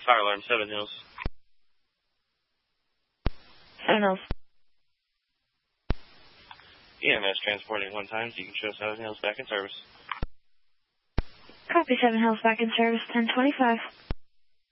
Fire alarm, 7 Hills. 7 Hills. EMS transporting 1 time, so you can show 7 Hills back in service. Copy, 7 Hills back in service, 1025.